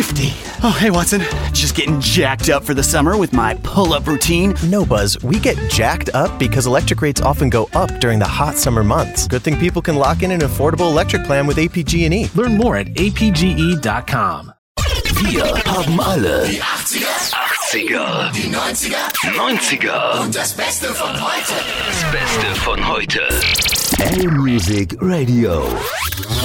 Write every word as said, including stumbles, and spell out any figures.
fifty. Oh, hey, Watson. Just getting jacked up for the summer with my pull-up routine. No, Buzz, we get jacked up because electric rates often go up during the hot summer months. Good thing people can lock in an affordable electric plan with A P G and E. Learn more at a p g e dot com. Wir haben alle die achtziger, achtziger, die neunziger, neunziger und das Beste von heute. Das Beste von heute. L-Music Radio.